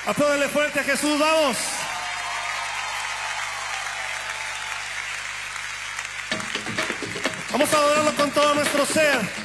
Apláudele fuerte a Jesús, vamos. Vamos a adorarlo con todo nuestro ser.